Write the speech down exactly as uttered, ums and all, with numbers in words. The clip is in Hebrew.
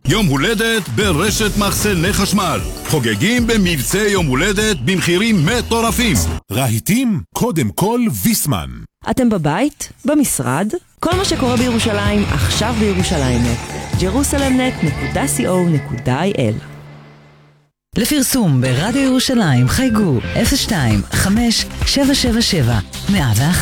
יום הולדת ברשת מחסני חשמל. חוגגים במבצע יום הולדת במחירים מטורפים. רהיטים, קודם כל ויסמן. אתם בבית? במשרד? כל מה שקורה בירושלים עכשיו בירושלים. ג'רוסלם נט נקודה סי או נקודה איי אל. לפרסום ברדיו ירושלים חייגו אפס שתיים חמש שבע שבע שבע מאה ואחת.